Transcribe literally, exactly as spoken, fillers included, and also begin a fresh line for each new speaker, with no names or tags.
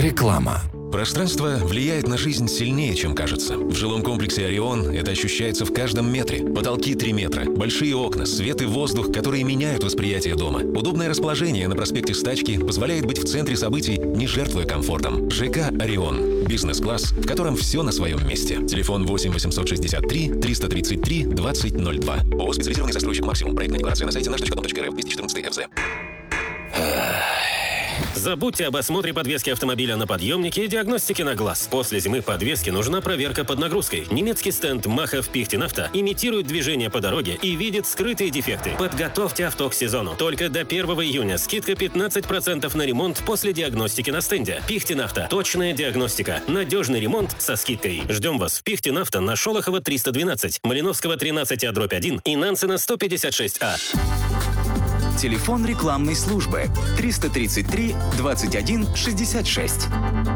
Реклама.
Пространство влияет на жизнь сильнее, чем кажется. В жилом комплексе «Орион» это ощущается в каждом метре. Потолки три метра, большие окна, свет и воздух, которые меняют восприятие дома. Удобное расположение на проспекте Стачки позволяет быть в центре событий, не жертвуя комфортом. ЖК «Орион». Бизнес-класс, в котором все на своем месте. Телефон восемь восемьсот шестьдесят три триста тридцать три двадцать ноль два. ООО «Специализированный застройщик Максимум». Проектная декларация на сайте наш точка ком точка эр эф двести четырнадцать эф зэ.
Забудьте об осмотре подвески автомобиля на подъемнике и диагностике на глаз. После зимы подвески нужна проверка под нагрузкой. Немецкий стенд Махов Пихтенавто имитирует движение по дороге и видит скрытые дефекты. Подготовьте авто к сезону. Только до первого июня скидка пятнадцать процентов на ремонт после диагностики на стенде. Пихтенавто. Точная диагностика. Надежный ремонт со скидкой. Ждем вас в Пихтенавто на Шолохова триста двенадцать, Малиновского тринадцать А дробь один и Нансена сто пятьдесят шесть А.
Телефон рекламной службы триста тридцать три двадцать один шестьдесят шесть.